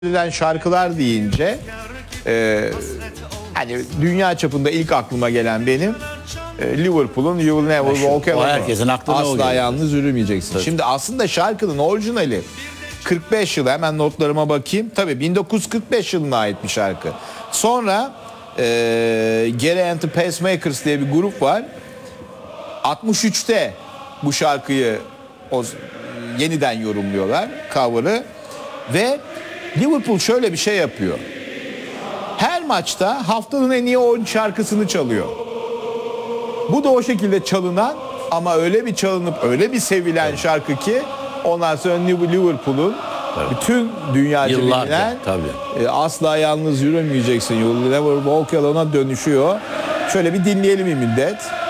edilen şarkılar deyince hani dünya çapında ilk aklıma gelen benim Liverpool'un You Will Never Walk Alone. Herkesin aklına Asla yalnız yürümeyeceksin. Tabii. Şimdi aslında şarkının orijinali 45 yılı, hemen notlarıma bakayım. Tabii 1945 yılına ait bir şarkı. Sonra Gary and the Pacemakers diye bir grup var. 63'te bu şarkıyı yeniden yorumluyorlar, cover'ı. Ve Liverpool şöyle bir şey yapıyor. Her maçta haftanın en iyi 10 şarkısını çalıyor. Bu da o şekilde çalınan ama öyle bir çalınıp öyle bir sevilen şarkı ki ondan sonra Liverpool'un bütün dünyaca bilinen asla yalnız yürümeyeceksin, You Will Never Walk Alone'a dönüşüyor. Şöyle bir dinleyelim bir müddet.